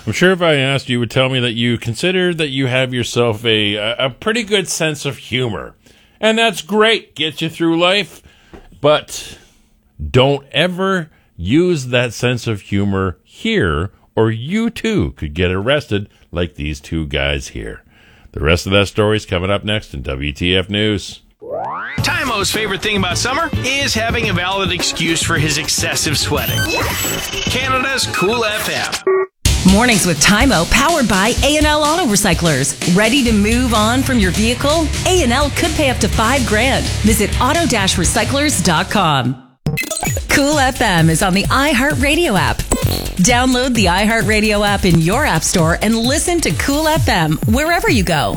I'm sure if I asked you would tell me that you consider that you have yourself a pretty good sense of humor. And that's great. Gets you through life. But don't ever use that sense of humor here, or you too could get arrested like these two guys here. The rest of that story is coming up next in WTF News. Tymo's favorite thing about summer is having a valid excuse for his excessive sweating. Canada's Cool FM. Mornings with Tymo, powered by A&L Auto Recyclers. Ready to move on from your vehicle? A&L could pay up to $5,000. Visit auto-recyclers.com. Cool FM is on the iHeartRadio app. Download the iHeartRadio app in your app store and listen to Cool FM wherever you go.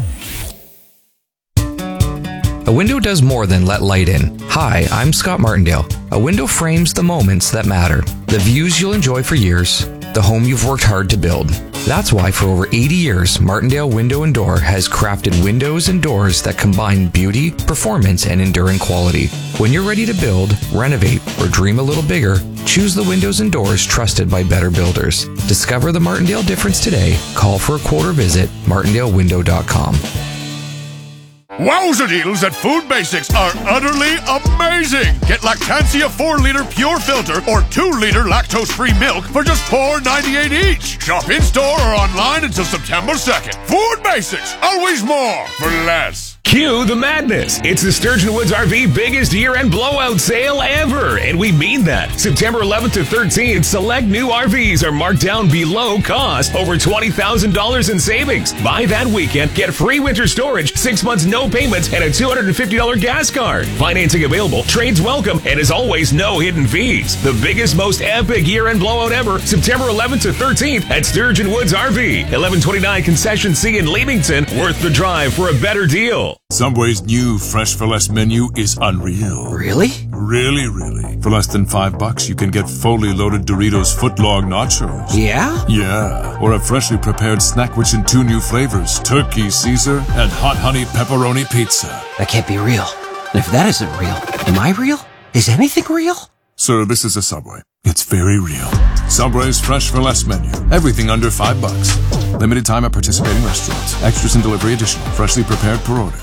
A window does more than let light in. Hi, I'm Scott Martindale. A window frames the moments that matter. The views you'll enjoy for years. The home you've worked hard to build. That's why for over 80 years, Martindale Window & Door has crafted windows and doors that combine beauty, performance, and enduring quality. When you're ready to build, renovate, or dream a little bigger, choose the windows and doors trusted by better builders. Discover the Martindale difference today. Call for a quote or visit martindalewindow.com. Wowza deals at Food Basics are utterly amazing! Get Lactancia 4-liter pure filter or 2-liter lactose-free milk for just $4.98 each. Shop in-store or online until September 2nd. Food Basics, always more for less. Cue the madness. It's the Sturgeon Woods RV biggest year-end blowout sale ever, and we mean that. September 11th to 13th, select new RVs are marked down below cost, over $20,000 in savings. Buy that weekend, get free winter storage, 6 months no payments, and a $250 gas card. Financing available, trades welcome, and as always, no hidden fees. The biggest, most epic year-end blowout ever, September 11th to 13th at Sturgeon Woods RV, 1129 Concession C in Leamington. Worth the drive for a better deal. Subway's new Fresh for Less menu is unreal. Really? Really, really. For less than $5, you can get fully loaded Doritos footlong nachos. Yeah? Yeah. Or a freshly prepared snack rich in 2 new flavors, Turkey Caesar and Hot Honey Pepperoni Pizza. That can't be real. And if that isn't real, am I real? Is anything real? Sir, this is a Subway. It's very real. Subway's Fresh for Less menu. Everything under $5. Limited time at participating restaurants. Extras and delivery additional. Freshly prepared per order.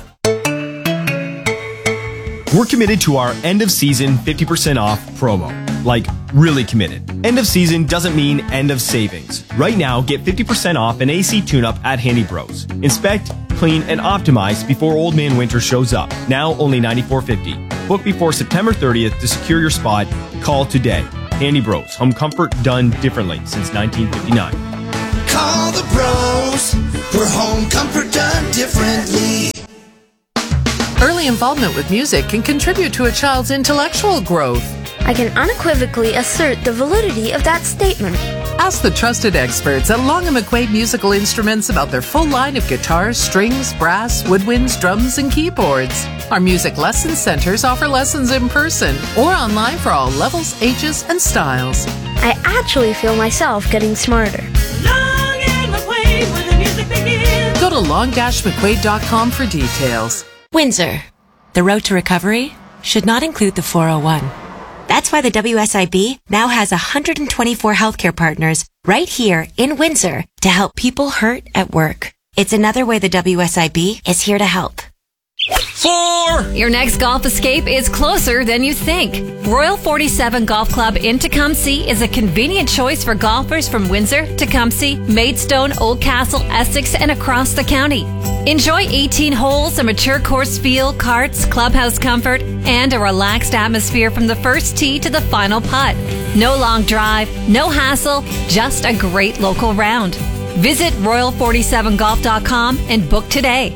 We're committed to our end of season 50% off promo. Like, really committed. End of season doesn't mean end of savings. Right now, get 50% off an AC tune-up at Handy Bros. Inspect, clean, and optimize before Old Man Winter shows up. Now only $94.50. Book before September 30th to secure your spot. Call today. Handy Bros. Home comfort done differently since 1959. Call the bros for home comfort done differently. Early involvement with music can contribute to a child's intellectual growth. I can unequivocally assert the validity of that statement. Ask the trusted experts at Long & McQuaid Musical Instruments about their full line of guitars, strings, brass, woodwinds, drums, and keyboards. Our music lesson centers offer lessons in person or online for all levels, ages, and styles. I actually feel myself getting smarter. Long & McQuaid, where the music begins. Go to long-mcquaid.com for details. Windsor. The road to recovery should not include the 401. That's why the WSIB now has 124 healthcare partners right here in Windsor to help people hurt at work. It's another way the WSIB is here to help. 4! Your next golf escape is closer than you think. Royal 47 Golf Club in Tecumseh is a convenient choice for golfers from Windsor, Tecumseh, Maidstone, Oldcastle, Essex, and across the county. Enjoy 18 holes, a mature course feel, carts, clubhouse comfort, and a relaxed atmosphere from the first tee to the final putt. No long drive, no hassle, just a great local round. Visit royal47golf.com and book today.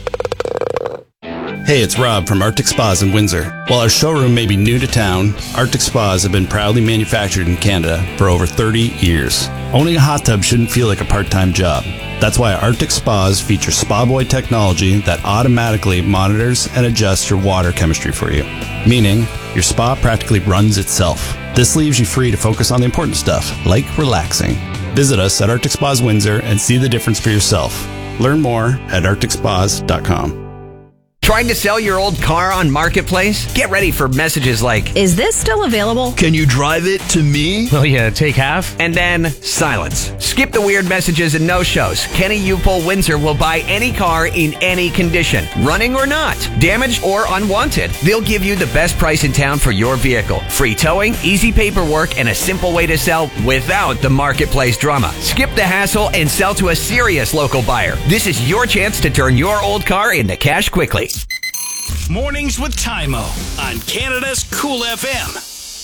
Hey, it's Rob from Arctic Spas in Windsor. While our showroom may be new to town, Arctic Spas have been proudly manufactured in Canada for over 30 years. Owning a hot tub shouldn't feel like a part-time job. That's why Arctic Spas feature Spa Boy technology that automatically monitors and adjusts your water chemistry for you, meaning your spa practically runs itself. This leaves you free to focus on the important stuff, like relaxing. Visit us at Arctic Spas Windsor and see the difference for yourself. Learn more at arcticspas.com. Trying to sell your old car on Marketplace? Get ready for messages like, Is this still available? Can you drive it to me? Will you take half? And then silence. Skip the weird messages and no-shows. Kenny Upol Windsor will buy any car in any condition, running or not, damaged or unwanted. They'll give you the best price in town for your vehicle. Free towing, easy paperwork, and a simple way to sell without the Marketplace drama. Skip the hassle and sell to a serious local buyer. This is your chance to turn your old car into cash quickly. Mornings with Tymo on Canada's Cool FM.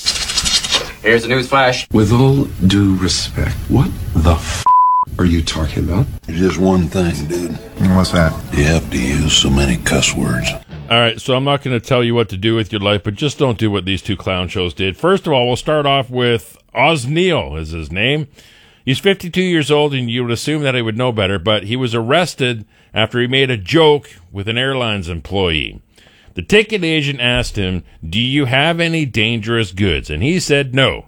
Here's the news flash. With all due respect, what the are you talking about? Just one thing, dude. What's that? You have to use so many cuss words. All right, so I'm not going to tell you what to do with your life, but just don't do what these two clown shows did. First of all, we'll start off with Osneal is his name. He's 52 years old, and you would assume that he would know better, but he was arrested after he made a joke with an airlines employee. The ticket agent asked him, "Do you have any dangerous goods?" And he said no.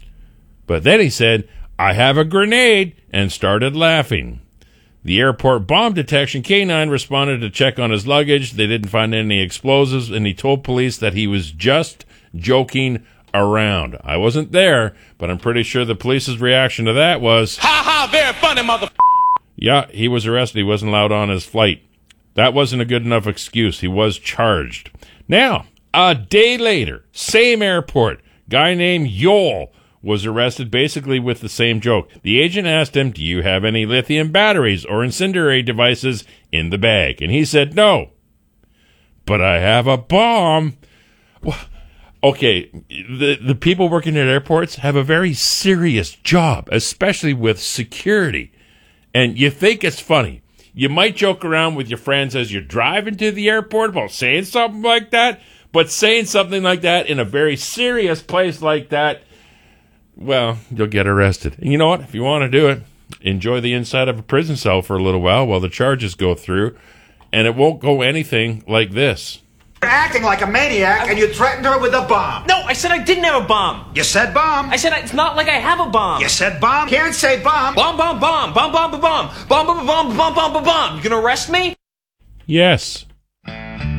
But then he said, "I have a grenade," and started laughing. The airport bomb detection canine responded to check on his luggage. They didn't find any explosives, and he told police that he was just joking around. I wasn't there, but I'm pretty sure the police's reaction to that was, "Ha ha, very funny, mother." Yeah, he was arrested. He wasn't allowed on his flight. That wasn't a good enough excuse. He was charged. Now, a day later, same airport, guy named Yoel was arrested basically with the same joke. The agent asked him, "Do you have any lithium batteries or incendiary devices in the bag?" And he said, "No." "But I have a bomb." Well, okay, the people working at airports have a very serious job, especially with security. And you think it's funny. You might joke around with your friends as you're driving to the airport about saying something like that, but saying something like that in a very serious place like that, well, you'll get arrested. And you know what? If you want to do it, enjoy the inside of a prison cell for a little while the charges go through, and it won't go anything like this. You're acting like a maniac, and you threatened her with a bomb. No, I said I didn't have a bomb. You said bomb. I said it's not like I have a bomb. You said bomb. Can't say bomb. Bomb, bomb, bomb, bomb, bomb, bomb, bomb, bomb, bomb, bomb, bomb, bomb, bomb. You gonna arrest me? Yes.